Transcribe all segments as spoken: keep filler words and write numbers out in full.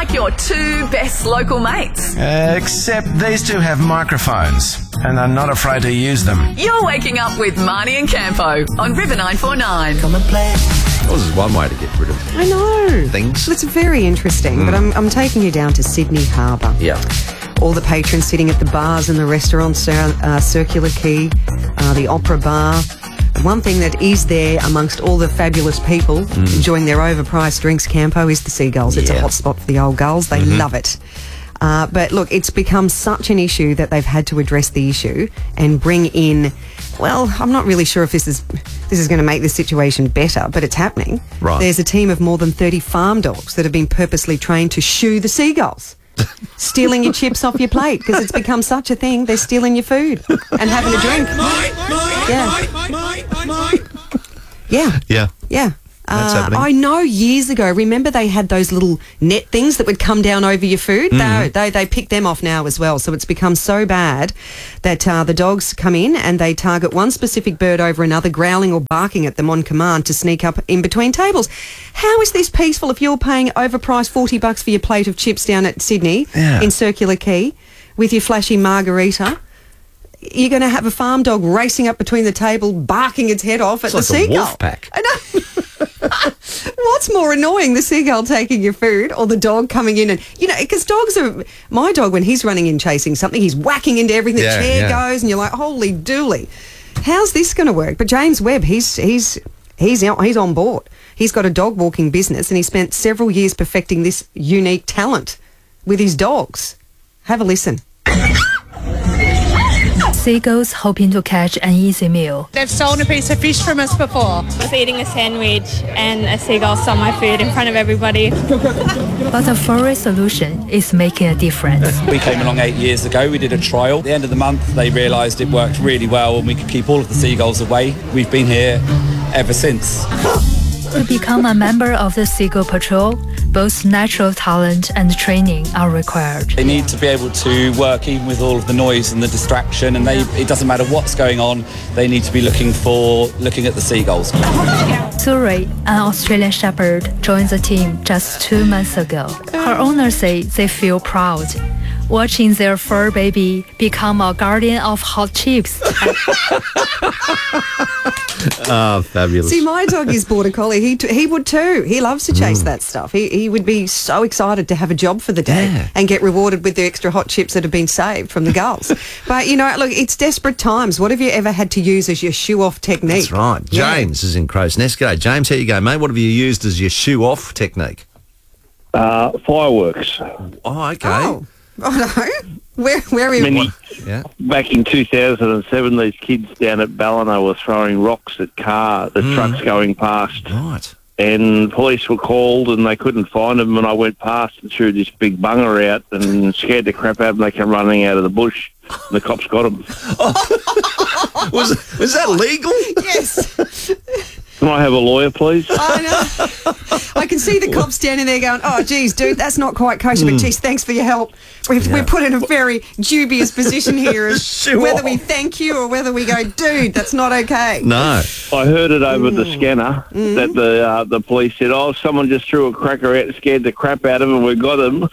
like your two best local mates. Uh, except these two have microphones and are not afraid to use them. You're waking up with Marnie and Campo on River nine four nine. Come and play. Well, this is one way to get rid of I know. things. It's very interesting, mm. but I'm, I'm taking you down to Sydney Harbour. Yeah. All the patrons sitting at the bars and the restaurants, uh, Circular Quay, uh, the Opera Bar. One thing that is there amongst all the fabulous people mm. enjoying their overpriced drinks, Campo, is the seagulls. It's yeah. a hot spot for the old gulls. They mm-hmm. love it. Uh, but look, it's become such an issue that they've had to address the issue and bring in, well, I'm not really sure if this is this is going to make the situation better, but it's happening. Right. There's a team of more than thirty farm dogs that have been purposely trained to shoo the seagulls. Stealing your chips off your plate because it's become such a thing. They're stealing your food and having a drink. Mine, mine, yeah. mine, mine, mine, mine. Yeah. Yeah. Yeah. That's uh, happening. I know years ago, remember they had those little net things that would come down over your food? Mm. They, they they pick them off now as well. So it's become so bad that uh, the dogs come in and they target one specific bird over another, growling or barking at them on command to sneak up in between tables. How is this peaceful if you're paying overpriced forty bucks for your plate of chips down at Sydney yeah. in Circular Quay with your flashy margarita? You're going to have a farm dog racing up between the table, barking its head off at it's the like seagull. A wolf pack. I know. What's more annoying, the seagull taking your food or the dog coming in and, you know, because dogs are, my dog, when he's running in chasing something, he's whacking into everything, yeah, the chair yeah. goes and you're like, holy dooly. How's this going to work? But James Webb, he's, he's, he's, out, he's on board. He's got a dog walking business and he spent several years perfecting this unique talent with his dogs. Have a listen. Seagulls hoping to catch an easy meal. They've stolen a piece of fish from us before. I was eating a sandwich and a seagull stole my food in front of everybody. But a furry solution is making a difference. We came along eight years ago, we did a trial. At the end of the month, they realised it worked really well and we could keep all of the seagulls away. We've been here ever since. To become a member of the Seagull Patrol, both natural talent and training are required. They need to be able to work even with all of the noise and the distraction, and they, it doesn't matter what's going on, they need to be looking for looking at the seagulls. Suri, an Australian Shepherd, joined the team just two months ago. Her owners say they feel proud, watching their fur baby become a guardian of hot chips. Oh, fabulous. See, my dog is Border Collie. He t- he would too. He loves to chase mm. that stuff. He he would be so excited to have a job for the day yeah. and get rewarded with the extra hot chips that have been saved from the gulls. But, you know, look, it's desperate times. What have you ever had to use as your shoe-off technique? That's right. James yeah. is in Crow's Nest. G'day, James. How you go, mate? What have you used as your shoe-off technique? Uh, fireworks. Oh, okay. Oh, oh no. Where, where are you? Many, yeah. Back in two thousand seven, these kids down at Ballina were throwing rocks at car, the mm. trucks going past. Right. And police were called and they couldn't find them, and I went past and threw this big bunger out and scared the crap out of them. They came running out of the bush and the cops got them. was, was that legal? Yes. Can I have a lawyer, please? I know. I can see the cops standing there going, oh, geez, dude, that's not quite kosher, but, geez, thanks for your help. We've, yeah. We're put in a very dubious position here as sure. whether we thank you or whether we go, dude, that's not okay. No. I heard it over mm. the scanner mm. that the uh, the police said, oh, someone just threw a cracker out and scared the crap out of him and we got him.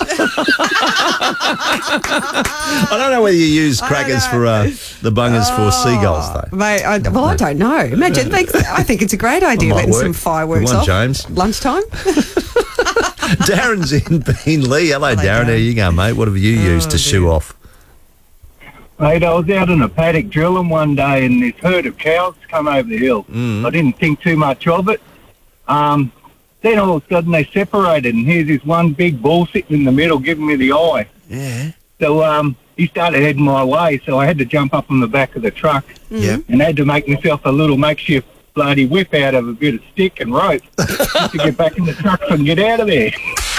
I don't know whether you use crackers for uh, the bungers oh, for seagulls, though. Mate, I, well, I don't know. Imagine, I think it's a great idea letting work. some fireworks Come on, off. James. Lunchtime. Darren's in Beenleigh. Hello, Hello Darren. Darren. How you going, mate? What have you used oh, to dear. shoo off? Mate, I was out in a paddock drilling one day and this herd of cows come over the hill. Mm. I didn't think too much of it. Um, then all of a sudden they separated and here's this one big bull sitting in the middle giving me the eye. Yeah. So um, he started heading my way, so I had to jump up on the back of the truck mm. and had to make myself a little makeshift bloody whip out of a bit of stick and rope to get back in the truck and get out of there.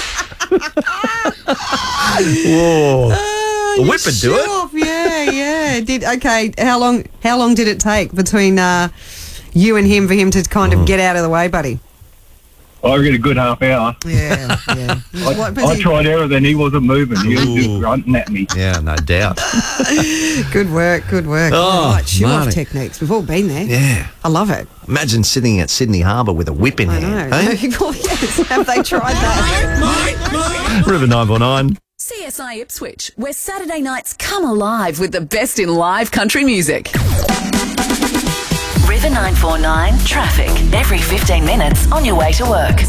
Whoa. Uh, a whip would do it. Off. Yeah, yeah. Did okay. How long? How long did it take between uh, you and him for him to kind of mm. get out of the way, buddy? I get a good half hour. Yeah, yeah. I, What was I he- tried everything. He wasn't moving. He was Ooh. just grunting at me. Yeah, no doubt. Good work, good work. Oh, right, shoe-off Marty. techniques. We've all been there. Yeah. I love it. Imagine sitting at Sydney Harbour with a whip in I hand. know. eh? Yes, have they tried that? River nine four nine. C S I Ipswich, where Saturday nights come alive with the best in live country music. River nine four nine traffic every fifteen minutes on your way to work.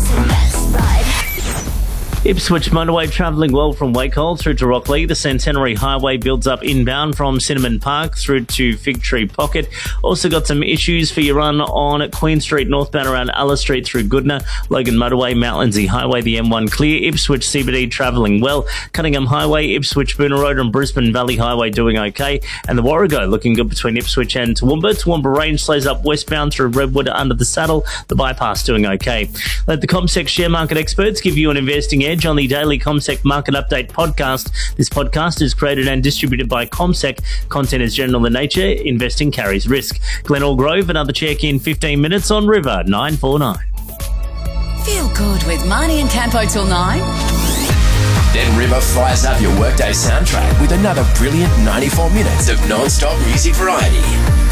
Ipswich motorway travelling well from Wakehole through to Rockley. The Centenary Highway builds up inbound from Cinnamon Park through to Fig Tree Pocket. Also got some issues for your run on Queen Street northbound around Alice Street through Goodna. Logan Motorway, Mount Lindsay Highway, the M one clear. Ipswich C B D travelling well. Cunningham Highway, Ipswich Boona Road and Brisbane Valley Highway doing okay. And the Warrego looking good between Ipswich and Toowoomba. Toowoomba Range slows up westbound through Redwood under the saddle. The bypass doing okay. Let the CommSec share market experts give you an investing edge on the daily CommSec Market Update podcast. This podcast is created and distributed by CommSec. Content is general in nature. Investing carries risk. Glenelg Grove, another check in fifteen minutes on River nine four nine. Feel good with Marnie and Campo till nine. Then River fires up your workday soundtrack with another brilliant ninety-four minutes of non-stop music variety.